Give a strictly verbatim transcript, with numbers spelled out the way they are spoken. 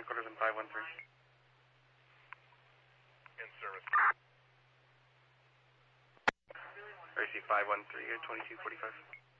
headquarters in five one three. In service. R C five one three, twenty-two forty-five.